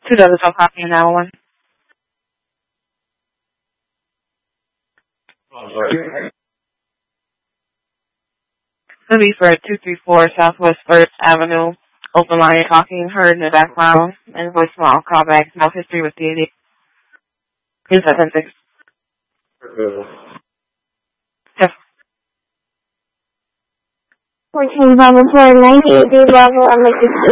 $2 on copy in that one. It'll be for 234 Southwest 1st Avenue. Open line talking heard in the background. And voicemail callback. No history with deity. Is that 6? Yes. 14 Bravo 498 Bravo, I'm